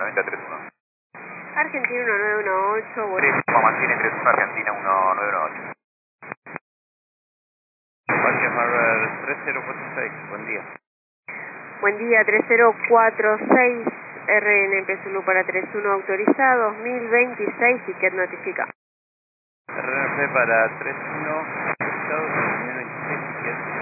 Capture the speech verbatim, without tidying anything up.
noventa treinta y uno. Argentina uno nueve uno ocho, bueno. Mantiene treinta y uno, Argentina uno nueve uno ocho. Parque Harbor tres cero cuatro seis, buen día. Buen día, tres cero cuatro seis, R N P Zulu para treinta y uno autorizado, dos mil veintiséis, ticket notifica. R N P para treinta y uno, autorizado.